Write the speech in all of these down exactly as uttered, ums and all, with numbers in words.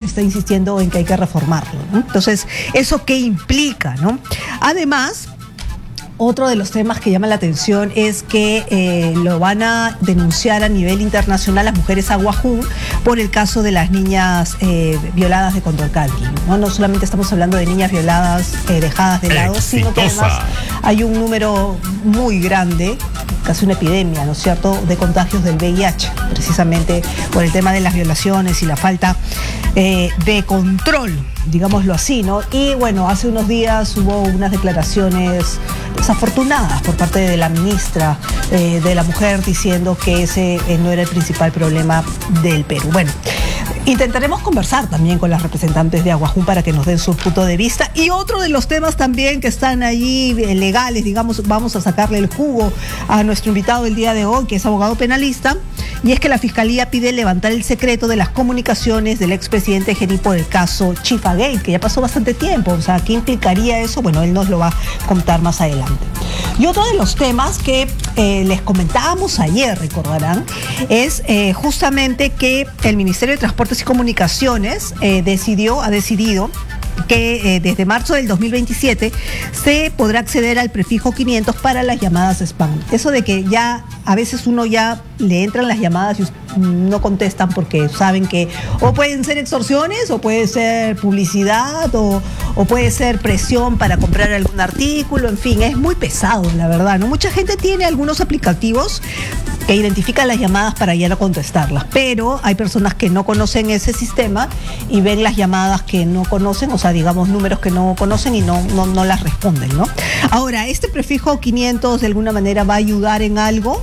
está insistiendo en que hay que reformarlo, ¿no? Entonces, ¿eso qué implica, no? Además, otro de los temas que llama la atención es que eh, lo van a denunciar a nivel internacional las mujeres aguajún por el caso de las niñas eh, violadas de Condorcanqui, ¿no? No solamente estamos hablando de niñas violadas, eh, dejadas de lado, Exitosa. sino que además hay un número muy grande, casi una epidemia, ¿no es cierto?, de contagios del V I H, precisamente por el tema de las violaciones y la falta eh, de control, digámoslo así, ¿no? Y bueno, hace unos días hubo unas declaraciones desafortunadas por parte de la ministra eh, de la Mujer diciendo que ese eh, no era el principal problema del Perú. Bueno, intentaremos conversar también con las representantes de Aguajún para que nos den su punto de vista. Y otro de los temas también que están allí eh, legales, digamos, vamos a sacarle el jugo a nuestro invitado del día de hoy, que es abogado penalista, y es que la Fiscalía pide levantar el secreto de las comunicaciones del expresidente Geni por el caso Chifagate, que ya pasó bastante tiempo. O sea, ¿qué implicaría eso? Bueno, él nos lo va a contar más adelante. Y otro de los temas que eh, les comentábamos ayer, recordarán, es eh, justamente que el Ministerio de Transportes y Comunicaciones eh, decidió, ha decidido que eh, desde marzo del dos mil veintisiete se podrá acceder al prefijo quinientos para las llamadas spam. Eso de que ya a veces uno ya le entran las llamadas y no contestan porque saben que o pueden ser extorsiones, o puede ser publicidad, o, o puede ser presión para comprar algún artículo, en fin, es muy pesado, la verdad, ¿no? Mucha gente tiene algunos aplicativos que identifican las llamadas para ya no contestarlas, pero hay personas que no conocen ese sistema y ven las llamadas que no conocen, o sea, digamos números que no conocen y no, no, no las responden, ¿no? Ahora, ¿este prefijo quinientos de alguna manera va a ayudar en algo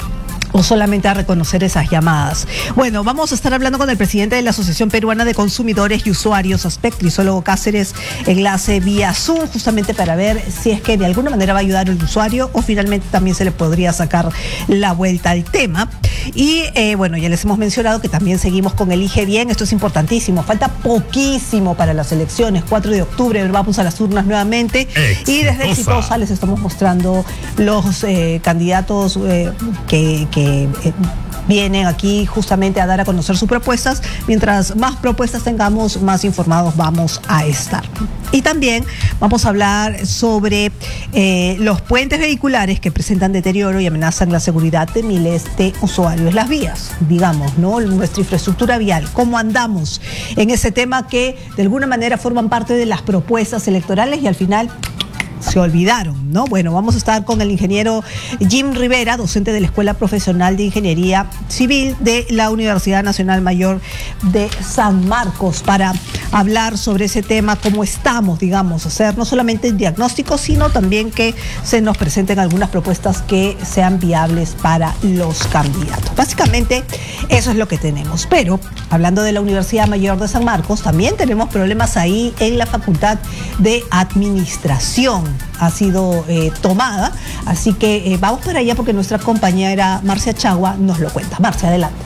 o solamente a reconocer esas llamadas? Bueno, vamos a estar hablando con el presidente de la Asociación Peruana de Consumidores y Usuarios, ASPEC, Crisólogo Cáceres, enlace vía Zoom, justamente para ver si es que de alguna manera va a ayudar al usuario o finalmente también se le podría sacar la vuelta al tema. Y eh, bueno, ya les hemos mencionado que también seguimos con Elige Bien, esto es importantísimo, falta poquísimo para las elecciones, cuatro de octubre, vamos a las urnas nuevamente. Exitosa. Y desde Exitosa les estamos mostrando los eh, candidatos eh, que, que que eh, vienen aquí justamente a dar a conocer sus propuestas. Mientras más propuestas tengamos, más informados vamos a estar. Y también vamos a hablar sobre eh, los puentes vehiculares que presentan deterioro y amenazan la seguridad de miles de usuarios. Las vías, digamos, ¿no? Nuestra infraestructura vial, cómo andamos en ese tema que de alguna manera forman parte de las propuestas electorales y al final se olvidaron, ¿no? Bueno, vamos a estar con el ingeniero Jim Rivera, docente de la Escuela Profesional de Ingeniería Civil de la Universidad Nacional Mayor de San Marcos, para hablar sobre ese tema, cómo estamos, digamos, hacer no solamente diagnósticos, sino también que se nos presenten algunas propuestas que sean viables para los candidatos. Básicamente, eso es lo que tenemos. Pero, hablando de la Universidad Mayor de San Marcos, también tenemos problemas ahí en la Facultad de Administración. Ha sido eh, tomada, así que eh, vamos para allá porque nuestra compañera Marcia Chagua nos lo cuenta. Marcia, adelante.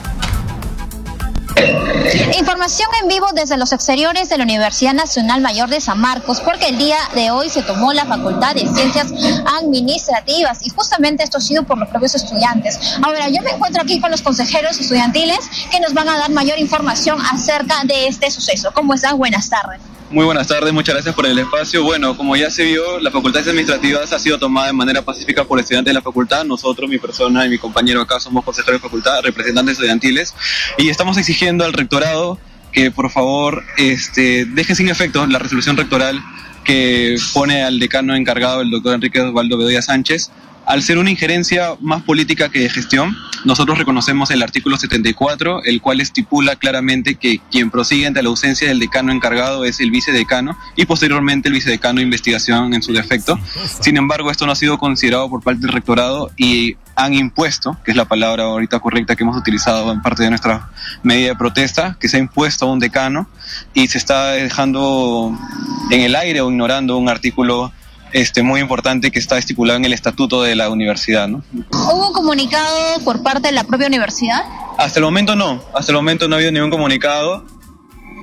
Información en vivo desde los exteriores de la Universidad Nacional Mayor de San Marcos, porque el día de hoy se tomó la Facultad de Ciencias Administrativas y justamente esto ha sido por los propios estudiantes. Ahora, yo me encuentro aquí con los consejeros estudiantiles que nos van a dar mayor información acerca de este suceso. ¿Cómo están? Buenas tardes. Muy buenas tardes, muchas gracias por el espacio. Bueno, como ya se vio, la Facultad de Administrativas ha sido tomada de manera pacífica por estudiantes de la facultad. Nosotros, mi persona y mi compañero acá, somos consejeros de facultad, representantes estudiantiles, y estamos exigiendo al rectorado que por favor este, deje sin efecto la resolución rectoral que pone al decano encargado, el doctor Enrique Osvaldo Bedoya Sánchez. Al ser una injerencia más política que de gestión, nosotros reconocemos el artículo setenta y cuatro, el cual estipula claramente que quien prosigue ante la ausencia del decano encargado es el vicedecano y posteriormente el vicedecano de investigación en su defecto. Sin embargo, esto no ha sido considerado por parte del rectorado y han impuesto, que es la palabra ahorita correcta que hemos utilizado en parte de nuestra medida de protesta, que se ha impuesto a un decano y se está dejando en el aire o ignorando un artículo Este, muy importante que está estipulado en el estatuto de la universidad, ¿no? ¿Hubo un comunicado por parte de la propia universidad? Hasta el momento no, hasta el momento no ha habido ningún comunicado.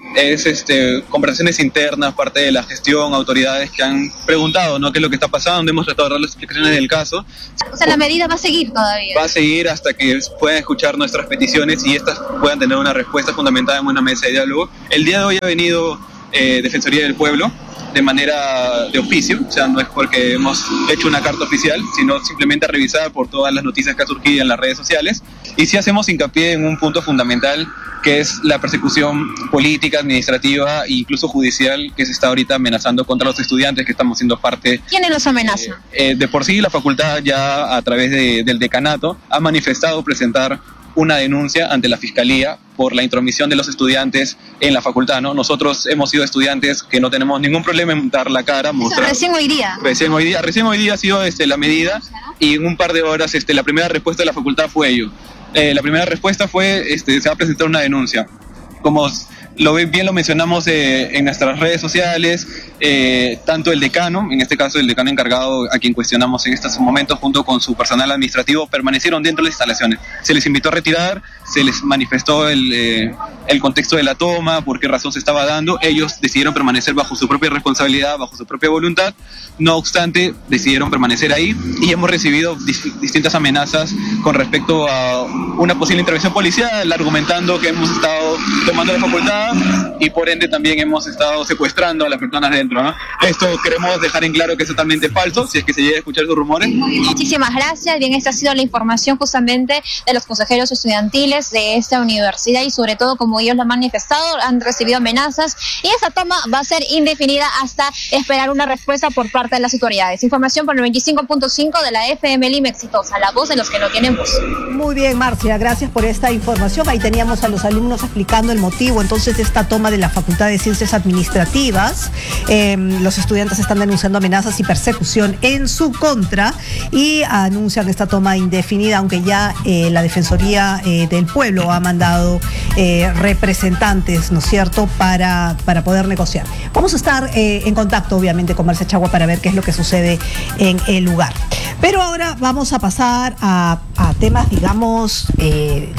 es este, conversaciones internas, parte de la gestión, autoridades que han preguntado, ¿no?, qué es lo que está pasando, hemos tratado de dar las explicaciones del caso. O sea, la medida va a seguir todavía. Va a seguir hasta que puedan escuchar nuestras peticiones y estas puedan tener una respuesta fundamentada en una mesa de diálogo. El día de hoy ha venido eh, Defensoría del Pueblo de manera de oficio, o sea, no es porque hemos hecho una carta oficial, sino simplemente revisada por todas las noticias que han surgido en las redes sociales. Y sí hacemos hincapié en un punto fundamental, que es la persecución política, administrativa e incluso judicial que se está ahorita amenazando contra los estudiantes que estamos siendo parte. ¿Quiénes los amenazan? Eh, eh, de por sí la facultad ya a través de, del decanato ha manifestado presentar una denuncia ante la Fiscalía por la intromisión de los estudiantes en la facultad, ¿no? Nosotros hemos sido estudiantes que no tenemos ningún problema en dar la cara, mostrar. O sea, recién hoy día. Recién hoy día, recién hoy día ha sido este, la medida, y en un par de horas este, la primera respuesta de la facultad fue ello. Eh, la primera respuesta fue, este, se va a presentar una denuncia. Como lo bien lo mencionamos eh, en nuestras redes sociales, eh, tanto el decano, en este caso el decano encargado a quien cuestionamos en estos momentos, junto con su personal administrativo, permanecieron dentro de las instalaciones. Se les invitó a retirar, se les manifestó el, eh, el contexto de la toma, por qué razón se estaba dando. Ellos decidieron permanecer bajo su propia responsabilidad, bajo su propia voluntad. No obstante, decidieron permanecer ahí y hemos recibido dis- distintas amenazas con respecto a una posible intervención policial, argumentando que hemos estado tomando la facultad y por ende también hemos estado secuestrando a las personas dentro, ¿no? Esto queremos dejar en claro que es totalmente falso, si es que se llega a escuchar esos rumores. Muchísimas gracias. Bien, esta ha sido la información justamente de los consejeros estudiantiles de esta universidad y sobre todo, como ellos lo han manifestado, han recibido amenazas y esa toma va a ser indefinida hasta esperar una respuesta por parte de las autoridades. Información por el veinticinco punto cinco de la F M Lima Exitosa, la voz de los que no tienen voz. Muy bien, Marcia, gracias por esta información. Ahí teníamos a los alumnos explicando el motivo entonces de esta toma de la Facultad de Ciencias Administrativas. Eh, los estudiantes están denunciando amenazas y persecución en su contra y anuncian esta toma indefinida, aunque ya eh, la Defensoría eh, del Pueblo ha mandado eh, representantes, ¿no es cierto?, para, para poder negociar. Vamos a estar eh, en contacto, obviamente, con Marcia Chagua para ver qué es lo que sucede en el lugar. Pero ahora vamos a pasar a, a temas, digamos, eh,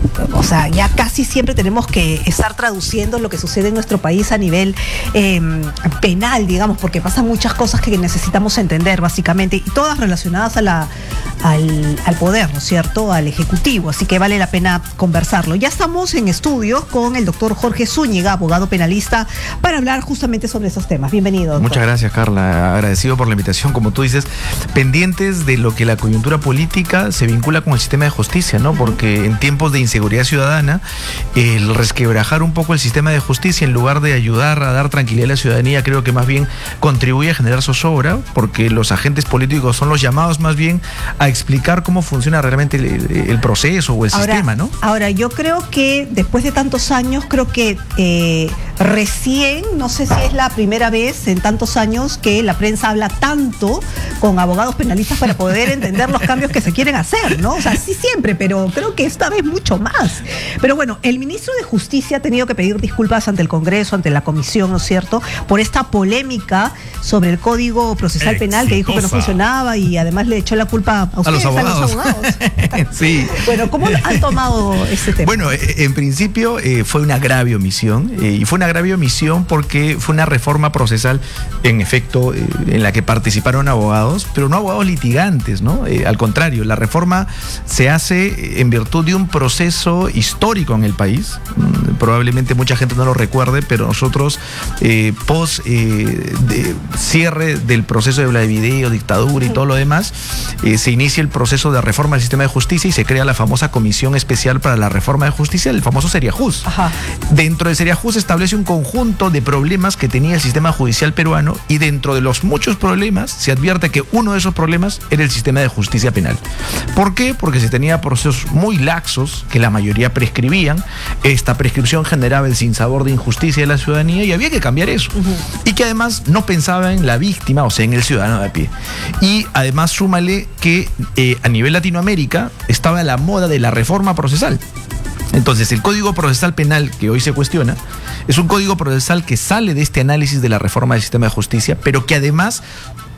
o sea, ya casi siempre tenemos que estar traduciendo lo que sucede en nuestro país a nivel eh, penal, digamos, porque pasan muchas cosas que necesitamos entender, básicamente, y todas relacionadas a la, al, al poder, ¿no es cierto?, al Ejecutivo, así que vale la pena conversarlo. Ya estamos en estudios con el doctor Jorge Zúñiga, abogado penalista, para hablar justamente sobre esos temas. Bienvenido, doctor. Muchas gracias, Carla. Agradecido por la invitación, como tú dices, pendientes de lo que la coyuntura política se vincula con el sistema de justicia, ¿no? Porque en tiempos de inseguridad ciudadana, el resquebrajar un poco el sistema de justicia, en lugar de ayudar a dar tranquilidad a la ciudadanía, creo que más bien contribuye a generar zozobra, porque los agentes políticos son los llamados más bien a explicar cómo funciona realmente el, el proceso o el ahora, sistema, ¿no? Ahora, yo creo que después de tantos años, creo que eh, recién, no sé si es la primera vez en tantos años que la prensa habla tanto con abogados penalistas para poder entender los cambios que se quieren hacer, ¿no? O sea, sí siempre, pero creo que esta vez mucho más. Pero bueno, el ministro de Justicia ha tenido que pedir disculpas ante el Congreso, ante la Comisión, ¿no es cierto?, por esta polémica sobre el Código Procesal Penal, que dijo que no funcionaba y además le echó la culpa a ustedes, a los abogados. A los abogados. Sí. Bueno, ¿cómo han tomado este tema? Bueno, en principio eh, fue una grave omisión, eh, y fue una grave omisión porque fue una reforma procesal, en efecto, eh, en la que participaron abogados, pero no abogados litigantes, ¿no? Eh, al contrario, la reforma se hace en virtud de un proceso histórico en el país. Mm, probablemente mucha gente no lo recuerde, pero nosotros, eh, post eh, de cierre del proceso de Vladivideo, dictadura y todo lo demás, eh, se inicia el proceso de reforma del sistema de justicia y se crea la famosa Comisión Especial para la Reforma de Justicia, el famoso Seriajus. Ajá. Dentro del Seriajus se establece un conjunto de problemas que tenía el sistema judicial peruano, y dentro de los muchos problemas se advierte que uno de esos problemas era el sistema de justicia penal. ¿Por qué? Porque se tenía procesos muy laxos que la mayoría prescribían. Esta prescripción generaba el sinsabor de injusticia de la ciudadanía y había que cambiar eso. Uh-huh. Y que además no pensaba en la víctima, o sea, en el ciudadano de a pie. Y además súmale que eh, a nivel Latinoamérica estaba la moda de la reforma procesal. Entonces, el Código Procesal Penal que hoy se cuestiona es un código procesal que sale de este análisis de la reforma del sistema de justicia, pero que además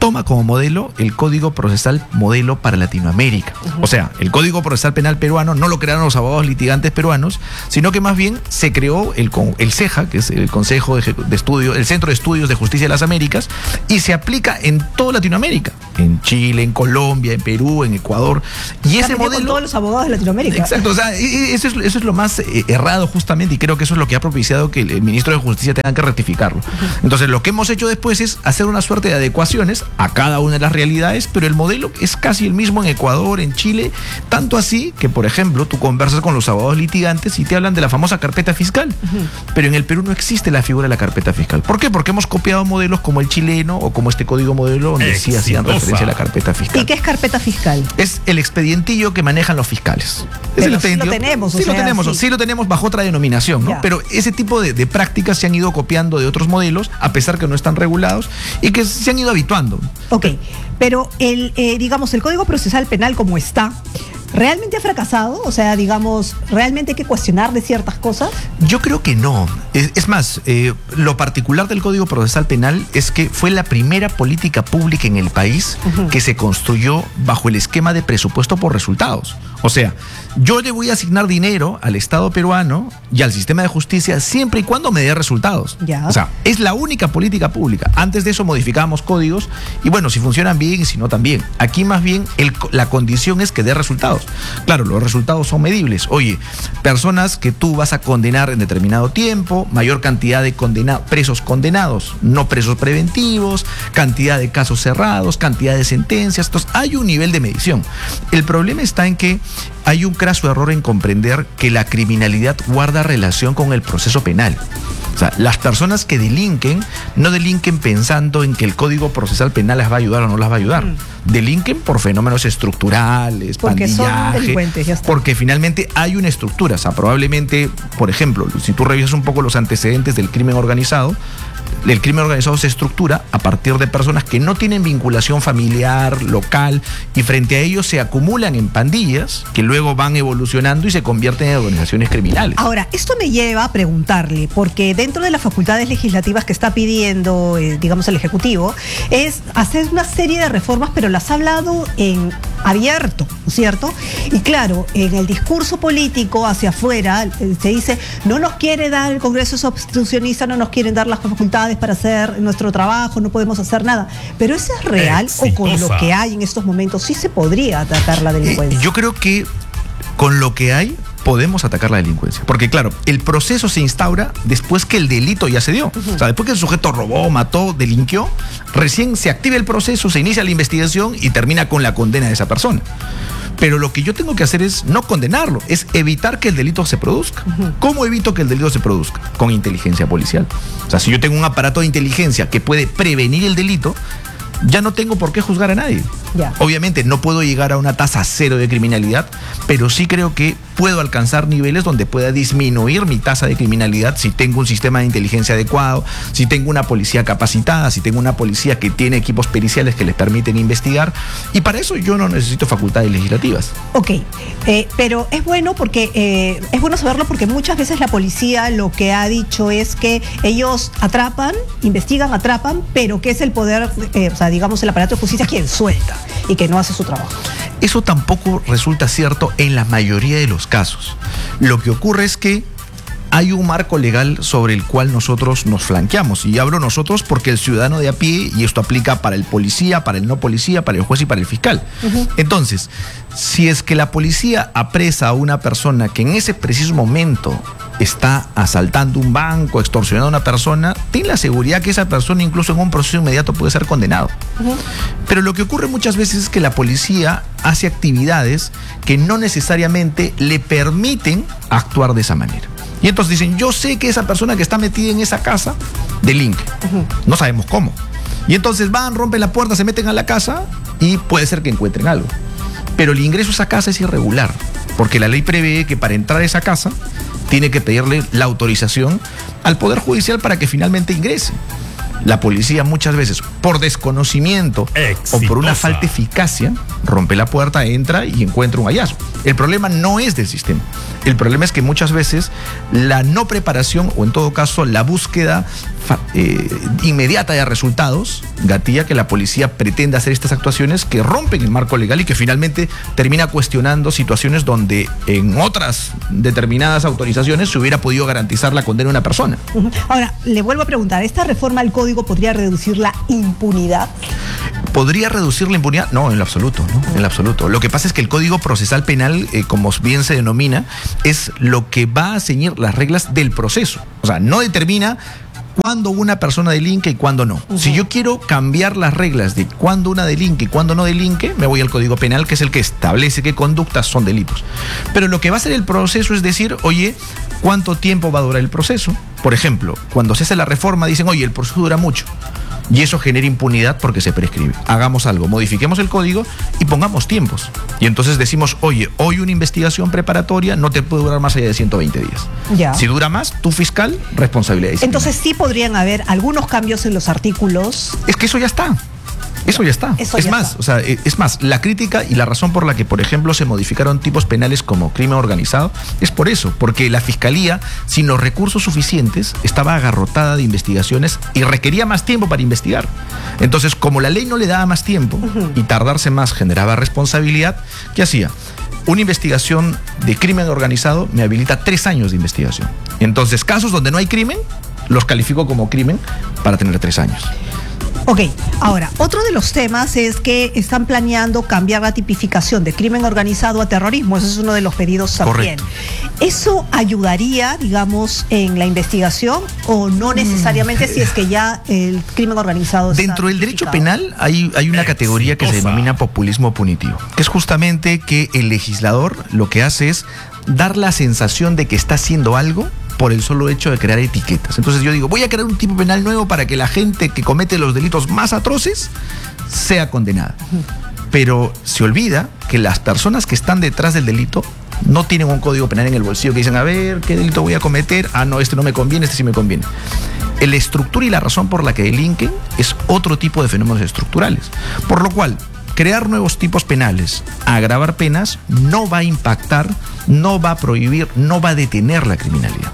toma como modelo el Código Procesal Modelo para Latinoamérica. Uh-huh. O sea, el Código Procesal Penal peruano no lo crearon los abogados litigantes peruanos, sino que más bien se creó el, el CEJA, que es el Consejo de, de Estudio, el Centro de Estudios de Justicia de las Américas, y se aplica en toda Latinoamérica, en Chile, en Colombia, en Perú, en Ecuador. Y ese modelo... con todos los abogados de Latinoamérica. Exacto, o sea, eso es, eso es lo más eh, errado justamente, y creo que eso es lo que ha propiciado que el, el ministro de Justicia tenga que rectificarlo. Uh-huh. Entonces, lo que hemos hecho después es hacer una suerte de adecuaciones a cada una de las realidades, pero el modelo es casi el mismo en Ecuador, en Chile, tanto así que, por ejemplo, tú conversas con los abogados litigantes y te hablan de la famosa carpeta fiscal, uh-huh. pero en el Perú no existe la figura de la carpeta fiscal. ¿Por qué? Porque hemos copiado modelos como el chileno o como este código modelo donde Exitosa. sí hacían referencia a la carpeta fiscal. ¿Y qué es carpeta fiscal? Es el expedientillo que manejan los fiscales. Es pero el sí lo tenemos. Sí, o sea, lo tenemos, sí. sí lo tenemos bajo otra denominación, ¿no? Ya. Pero ese tipo de, de prácticas se han ido copiando de otros modelos, a pesar que no están regulados y que se han ido habituando. Ok, pero el, eh, digamos, el Código Procesal Penal como está, ¿realmente ha fracasado? O sea, digamos, ¿realmente hay que cuestionar de ciertas cosas? Yo creo que no. Es, es más, eh, lo particular del Código Procesal Penal es que fue la primera política pública en el país uh-huh. que se construyó bajo el esquema de presupuesto por resultados. O sea, yo le voy a asignar dinero al Estado peruano y al sistema de justicia siempre y cuando me dé resultados. Ya. O sea, es la única política pública. Antes de eso modificábamos códigos y bueno, si funcionan bien y si no también. Aquí más bien el, la condición es que dé resultados. Claro, los resultados son medibles. Oye, personas que tú vas a condenar en determinado tiempo, mayor cantidad de condenados, presos condenados, no presos preventivos, cantidad de casos cerrados, cantidad de sentencias. Entonces, hay un nivel de medición. El problema está en que hay un craso error en comprender que la criminalidad guarda relación con el proceso penal. O sea, las personas que delinquen no delinquen pensando en que el Código Procesal Penal las va a ayudar o no las va a ayudar. Mm. Delinquen por fenómenos estructurales, porque pandillaje, son delincuentes, ya está. Porque finalmente hay una estructura. O sea, probablemente, por ejemplo, si tú revisas un poco los antecedentes del crimen organizado, el crimen organizado se estructura a partir de personas que no tienen vinculación familiar, local, y frente a ellos se acumulan en pandillas que luego van evolucionando y se convierten en organizaciones criminales. Ahora, esto me lleva a preguntarle, porque dentro de las facultades legislativas que está pidiendo, eh, digamos, el Ejecutivo, es hacer una serie de reformas, pero las ha hablado en abierto, ¿no es cierto? Y claro, en el discurso político hacia afuera eh, se dice, no nos quiere dar, el Congreso es obstruccionista, no nos quieren dar las facultades para hacer nuestro trabajo, no podemos hacer nada. Pero ¿eso es real? Exitosa. ¿O con lo que hay en estos momentos sí se podría atacar la delincuencia? Eh, yo creo que con lo que hay podemos atacar la delincuencia. Porque claro, el proceso se instaura después que el delito ya se dio. Uh-huh. O sea, después que el sujeto robó, mató, delinquió, recién se activa el proceso, se inicia la investigación y termina con la condena de esa persona. Pero lo que yo tengo que hacer es no condenarlo, es evitar que el delito se produzca. Uh-huh. ¿Cómo evito que el delito se produzca? Con inteligencia policial. O sea, si yo tengo un aparato de inteligencia que puede prevenir el delito, ya no tengo por qué juzgar a nadie. Ya. Obviamente no puedo llegar a una tasa cero de criminalidad, pero sí creo que puedo alcanzar niveles donde pueda disminuir mi tasa de criminalidad si tengo un sistema de inteligencia adecuado, si tengo una policía capacitada, si tengo una policía que tiene equipos periciales que les permiten investigar, y para eso yo no necesito facultades legislativas. Ok, eh, pero es bueno porque eh, es bueno saberlo porque muchas veces la policía lo que ha dicho es que ellos atrapan, investigan, atrapan, pero que es el poder, eh, o sea, digamos el aparato de justicia quien suelta y que no hace su trabajo. Eso tampoco resulta cierto en la mayoría de los casos. Lo que ocurre es que hay un marco legal sobre el cual nosotros nos flanqueamos. Y hablo nosotros porque el ciudadano de a pie, y esto aplica para el policía, para el no policía, para el juez y para el fiscal. Uh-huh. Entonces, si es que la policía apresa a una persona que en ese preciso momento está asaltando un banco, extorsionando a una persona, ten la seguridad que esa persona incluso en un proceso inmediato puede ser condenado. Uh-huh. Pero lo que ocurre muchas veces es que la policía hace actividades que no necesariamente le permiten actuar de esa manera. Y entonces dicen, yo sé que esa persona que está metida en esa casa delinque. Uh-huh. No sabemos cómo. Y entonces van, rompen la puerta, se meten a la casa y puede ser que encuentren algo. Pero el ingreso a esa casa es irregular, porque la ley prevé que para entrar a esa casa tiene que pedirle la autorización al Poder Judicial para que finalmente ingrese. La policía muchas veces, por desconocimiento Exitosa. o por una falta de eficacia, rompe la puerta, entra y encuentra un hallazgo. El problema no es del sistema. El problema es que muchas veces la no preparación, o en todo caso la búsqueda eh, inmediata de resultados gatilla que la policía pretenda hacer estas actuaciones que rompen el marco legal y que finalmente termina cuestionando situaciones donde en otras determinadas autorizaciones se hubiera podido garantizar la condena de una persona. Ahora, le vuelvo a preguntar, ¿esta reforma al código podría reducir la impunidad? ¿Podría reducir la impunidad? No, en lo absoluto, ¿no? En lo absoluto. Lo que pasa es que el Código Procesal Penal, eh, como bien se denomina, es lo que va a ceñir las reglas del proceso. O sea, no determina cuándo una persona delinque y cuándo no. Uh-huh. Si yo quiero cambiar las reglas de cuándo una delinque y cuándo no delinque, me voy al Código Penal, que es el que establece qué conductas son delitos. Pero lo que va a hacer el proceso es decir, oye, ¿cuánto tiempo va a durar el proceso? Por ejemplo, cuando se hace la reforma dicen, oye, el proceso dura mucho. Y eso genera impunidad porque se prescribe. Hagamos algo, modifiquemos el código y pongamos tiempos. Y entonces decimos, oye, hoy una investigación preparatoria no te puede durar más allá de ciento veinte días. Ya. Si dura más, tu fiscal, responsabilidad disciplinaria. Entonces sí podrían haber algunos cambios en los artículos. Es que eso ya está. Eso ya está. Eso es ya más, está. o sea, es más, la crítica y la razón por la que, por ejemplo, se modificaron tipos penales como crimen organizado es por eso, porque la fiscalía, sin los recursos suficientes, estaba agarrotada de investigaciones y requería más tiempo para investigar. Entonces, como la ley no le daba más tiempo uh-huh. y tardarse más generaba responsabilidad, ¿qué hacía? Una investigación de crimen organizado me habilita tres años de investigación. Entonces, casos donde no hay crimen, los califico como crimen para tener tres años. Ok, ahora, otro de los temas es que están planeando cambiar la tipificación de crimen organizado a terrorismo. Ese es uno de los pedidos también. Correcto. ¿Eso ayudaría, digamos, en la investigación o no necesariamente mm. si es que ya el crimen organizado está Dentro del derecho tipificado? penal hay, hay una categoría que se denomina populismo punitivo, que es justamente que el legislador lo que hace es dar la sensación de que está haciendo algo por el solo hecho de crear etiquetas. Entonces yo digo, voy a crear un tipo penal nuevo para que la gente que comete los delitos más atroces sea condenada. Pero se olvida que las personas que están detrás del delito no tienen un código penal en el bolsillo que dicen, a ver, ¿qué delito voy a cometer? Ah, no, este no me conviene, este sí me conviene. La estructura y la razón por la que delinquen es otro tipo de fenómenos estructurales. Por lo cual, crear nuevos tipos penales, agravar penas, no va a impactar, no va a prohibir, no va a detener la criminalidad.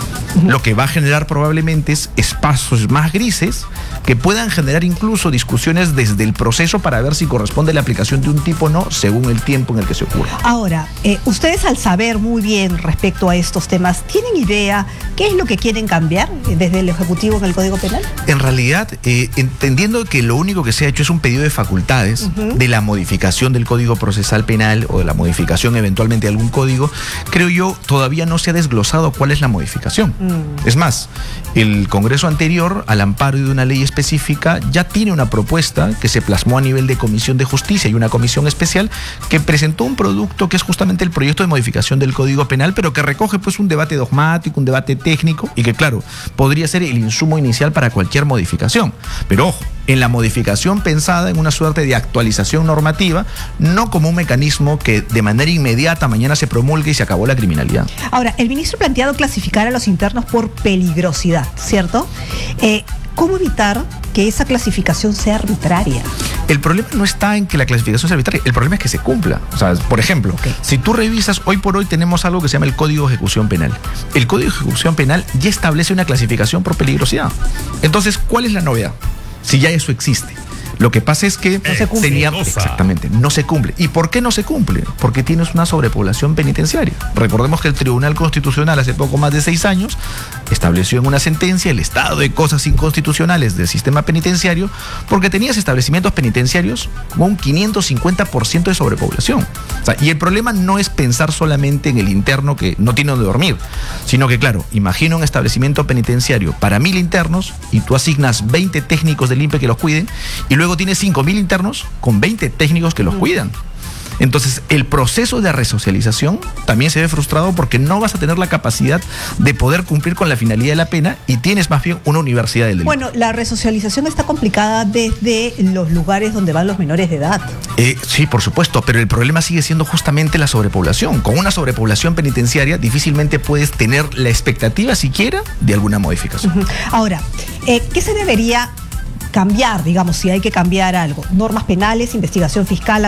Lo que va a generar probablemente es espacios más grises que puedan generar incluso discusiones desde el proceso para ver si corresponde la aplicación de un tipo o no según el tiempo en el que se ocurra. Ahora, eh, ustedes al saber muy bien respecto a estos temas, ¿tienen idea qué es lo que quieren cambiar desde el Ejecutivo en el Código Penal? En realidad, eh, entendiendo que lo único que se ha hecho es un pedido de facultades uh-huh. de la modificación del Código Procesal Penal o de la modificación eventualmente de algún código, creo yo todavía no se ha desglosado cuál es la modificación. Uh-huh. Es más, el Congreso anterior, al amparo de una ley específica, ya tiene una propuesta que se plasmó a nivel de Comisión de Justicia y una comisión especial que presentó un producto que es justamente el proyecto de modificación del Código Penal, pero que recoge pues un debate dogmático, un debate técnico y que claro, podría ser el insumo inicial para cualquier modificación. Pero ojo, en la modificación pensada en una suerte de actualización normativa, no como un mecanismo que de manera inmediata mañana se promulgue y se acabó la criminalidad. Ahora, el ministro ha planteado clasificar a los internos por peligrosidad, ¿cierto? Eh, ¿Cómo evitar que esa clasificación sea arbitraria? El problema no está en que la clasificación sea arbitraria, el problema es que se cumpla. O sea, por ejemplo, okay. si tú revisas, hoy por hoy tenemos algo que se llama el Código de Ejecución Penal. El Código de Ejecución Penal ya establece una clasificación por peligrosidad. Entonces, ¿cuál es la novedad? Si ya eso existe. Lo que pasa es que no se cumple. Tenía, exactamente, no se cumple. ¿Y por qué no se cumple? Porque tienes una sobrepoblación penitenciaria. Recordemos que el Tribunal Constitucional hace poco más de seis años estableció en una sentencia el estado de cosas inconstitucionales del sistema penitenciario porque tenías establecimientos penitenciarios con un quinientos cincuenta por ciento de sobrepoblación. O sea, y el problema no es pensar solamente en el interno que no tiene donde dormir, sino que, claro, imagina un establecimiento penitenciario para mil internos y tú asignas veinte técnicos del I N P E que los cuiden y luego Luego tienes cinco mil internos con veinte técnicos que los cuidan. Entonces, el proceso de resocialización también se ve frustrado porque no vas a tener la capacidad de poder cumplir con la finalidad de la pena y tienes más bien una universidad del delito. Bueno, la resocialización está complicada desde los lugares donde van los menores de edad. Eh, sí, por supuesto, pero el problema sigue siendo justamente la sobrepoblación. Con una sobrepoblación penitenciaria difícilmente puedes tener la expectativa siquiera de alguna modificación. Uh-huh. Ahora, eh, ¿qué se debería cambiar, digamos, si hay que cambiar algo? Normas penales, investigación fiscal,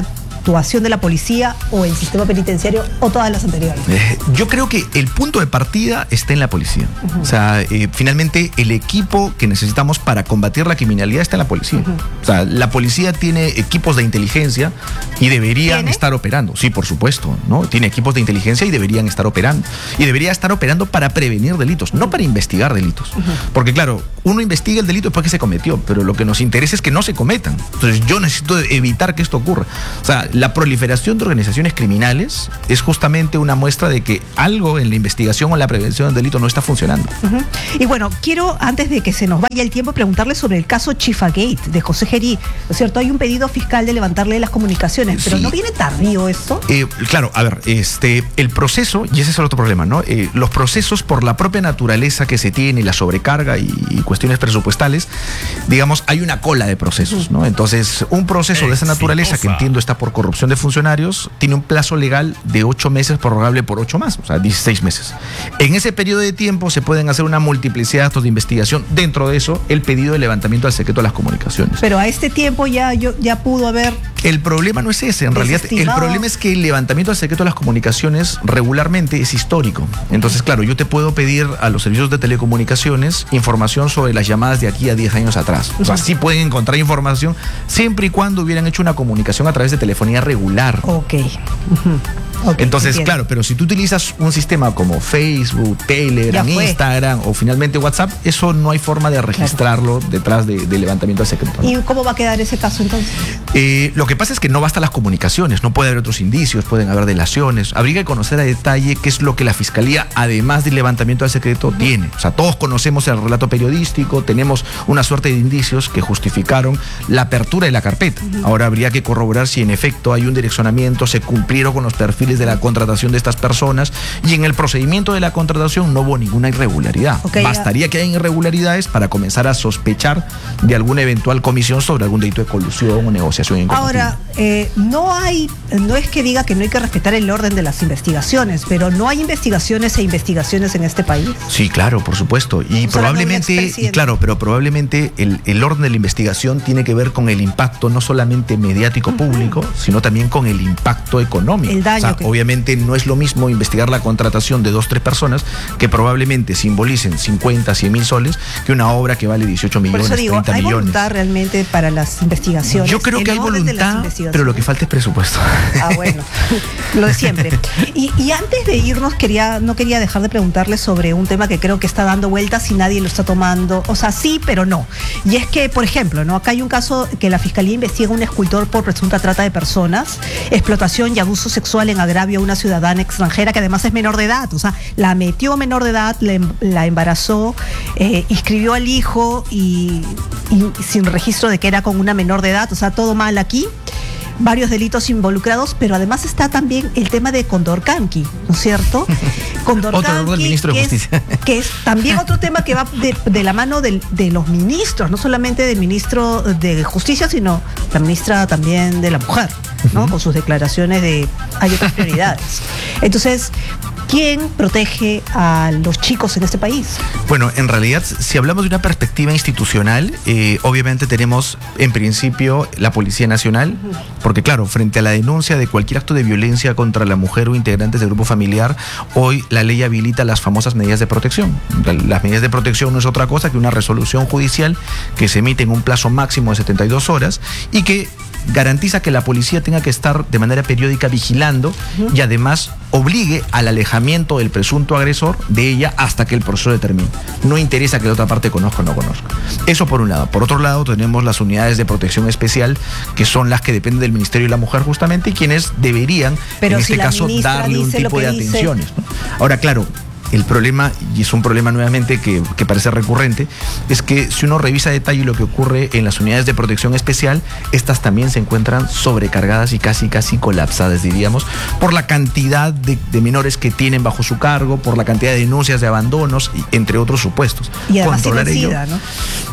actuación de la policía o el sistema penitenciario o todas las anteriores? Eh, yo creo que el punto de partida está en la policía. Uh-huh. O sea, eh, finalmente el equipo que necesitamos para combatir la criminalidad está en la policía. Uh-huh. O sea, la policía tiene equipos de inteligencia y deberían ¿Tiene? estar operando. Sí, por supuesto, ¿no? Tiene equipos de inteligencia y deberían estar operando. Y debería estar operando para prevenir delitos, uh-huh. no para investigar delitos. Uh-huh. Porque claro, uno investiga el delito después que se cometió, pero lo que nos interesa es que no se cometan. Entonces yo necesito evitar que esto ocurra. O sea, la proliferación de organizaciones criminales es justamente una muestra de que algo en la investigación o la prevención del delito no está funcionando. Uh-huh. Y bueno, quiero, antes de que se nos vaya el tiempo, preguntarle sobre el caso Chifagate de José Gerí. ¿No es cierto? Hay un pedido fiscal de levantarle las comunicaciones, pero sí. ¿no viene tardío esto? Eh, claro, a ver, este, el proceso, y ese es el otro problema, ¿no? Eh, los procesos, por la propia naturaleza que se tiene, la sobrecarga y, y cuestiones presupuestales, digamos, hay una cola de procesos, ¿no? Entonces, un proceso de esa naturaleza, que entiendo está por corrupción de funcionarios, tiene un plazo legal de ocho meses, prorrogable por ocho más, o sea, dieciséis meses. En ese periodo de tiempo se pueden hacer una multiplicidad de actos de investigación. Dentro de eso, el pedido de levantamiento al secreto de las comunicaciones. Pero a este tiempo ya, yo, ya pudo haber... El problema no es ese, en realidad el problema es que el levantamiento al secreto de las comunicaciones regularmente es histórico. Entonces, claro, yo te puedo pedir a los servicios de telecomunicaciones información sobre las llamadas de aquí a diez años atrás. O sea, sí pueden encontrar información siempre y cuando hubieran hecho una comunicación a través de telefonía regular. Ok. Uh-huh. Okay, Entonces, entiendo. claro, pero si tú utilizas un sistema como Facebook, Telegram, Instagram o finalmente WhatsApp, eso no hay forma de registrarlo claro. detrás de, de levantamiento al secreto, ¿no? ¿Y cómo va a quedar ese caso entonces? Eh, lo que pasa es que no bastan las comunicaciones, no puede haber otros indicios, pueden haber delaciones. Habría que conocer a detalle qué es lo que la Fiscalía, además del levantamiento al secreto, uh-huh. tiene. O sea, todos conocemos el relato periodístico, tenemos una suerte de indicios que justificaron la apertura de la carpeta. Uh-huh. Ahora habría que corroborar si en efecto hay un direccionamiento, se cumplieron con los perfiles de la contratación de estas personas y en el procedimiento de la contratación no hubo ninguna irregularidad. Okay, Bastaría ya. que haya irregularidades para comenzar a sospechar de alguna eventual comisión sobre algún delito de colusión o negociación incompatible. Ahora, eh, no hay, no es que diga que no hay que respetar el orden de las investigaciones, pero no hay investigaciones e investigaciones en este país. Sí, claro, por supuesto. Y o probablemente, y claro, pero probablemente el, el orden de la investigación tiene que ver con el impacto no solamente mediático público, uh-huh. sino también con el impacto económico. El daño. O sea, que... Obviamente no es lo mismo investigar la contratación de dos, tres personas que probablemente simbolicen cincuenta, cien mil soles que una obra que vale dieciocho millones, Por eso digo, treinta ¿hay millones. voluntad realmente para las investigaciones? Yo creo que hay voluntad, pero lo que falta es presupuesto. Ah, bueno, lo de siempre. Y, y antes de irnos, quería, no quería dejar de preguntarle sobre un tema que creo que está dando vueltas y nadie lo está tomando. O sea, sí, pero no. Y es que, por ejemplo, ¿no? Acá hay un caso que la Fiscalía investiga a un escultor por presunta trata de personas, explotación y abuso sexual en agravio a una ciudadana extranjera que además es menor de edad. O sea, la metió menor de edad, la, la embarazó, eh, inscribió al hijo y, y sin registro de que era con una menor de edad. O sea, todo mal aquí. Varios delitos involucrados, pero además está también el tema de Condorcanqui, ¿no es cierto? Condorcanqui, otro del ministro de Justicia. Que es, que es también otro tema que va de, de la mano del, de los ministros, no solamente del ministro de Justicia, sino la ministra también de la Mujer, ¿no? Uh-huh. Con sus declaraciones de hay otras prioridades. Entonces, ¿quién protege a los chicos en este país? Bueno, en realidad, si hablamos de una perspectiva institucional, eh, obviamente tenemos en principio la Policía Nacional, uh-huh. porque claro, frente a la denuncia de cualquier acto de violencia contra la mujer o integrantes del grupo familiar, hoy la ley habilita las famosas medidas de protección. Las medidas de protección no es otra cosa que una resolución judicial que se emite en un plazo máximo de setenta y dos horas y que garantiza que la policía tenga que estar de manera periódica vigilando uh-huh. y además obligue al alejamiento del presunto agresor de ella hasta que el proceso determine. No interesa que la otra parte conozca o no conozca. Eso por un lado. Por otro lado tenemos las unidades de protección especial, que son las que dependen del Ministerio de la Mujer justamente, y quienes deberían, Pero en si este caso, darle un tipo de dice... atenciones, ¿no? Ahora, claro, el problema, y es un problema nuevamente que, que parece recurrente, es que si uno revisa a detalle lo que ocurre en las unidades de protección especial, estas también se encuentran sobrecargadas y casi casi colapsadas, diríamos, por la cantidad de, de menores que tienen bajo su cargo, por la cantidad de denuncias de abandonos, entre otros supuestos. Y además controlar ello, ¿no?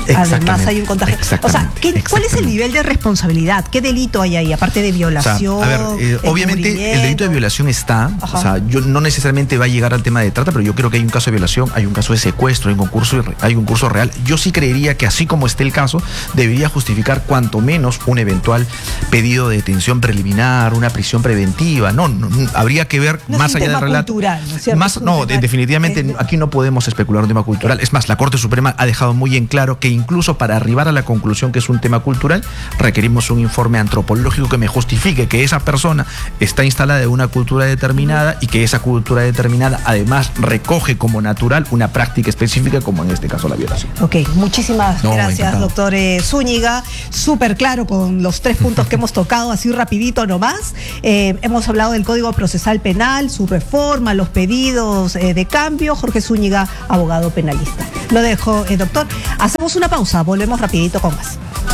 además hay un contagio. O sea, ¿qué, ¿cuál es el nivel de responsabilidad? ¿Qué delito hay ahí, aparte de violación? O sea, a ver, eh, obviamente el delito de violación está, Ajá. o sea, yo no necesariamente va a llegar al tema de trata, pero yo creo que hay un caso de violación, hay un caso de secuestro, hay un concurso, hay un concurso real. Yo sí creería que así como esté el caso, debería justificar cuanto menos un eventual pedido de detención preliminar, una prisión preventiva. No, no, no habría que ver no más es allá del relato. Cultural, ¿no es cierto? Más, no, de, definitivamente es... aquí no podemos especular un tema cultural. Es más, la Corte Suprema ha dejado muy en claro que incluso para arribar a la conclusión que es un tema cultural, requerimos un informe antropológico que me justifique que esa persona está instalada en una cultura determinada y que esa cultura determinada además recoge como natural una práctica específica, como en este caso la violación. Ok, muchísimas no, gracias, encantado. doctor eh, Zúñiga. Súper claro con los tres puntos que hemos tocado, así rapidito nomás. Eh, hemos hablado del Código Procesal Penal, su reforma, los pedidos eh, de cambio. Jorge Zúñiga, abogado penalista. Lo dejo, eh, doctor. Hacemos una pausa, volvemos rapidito con más.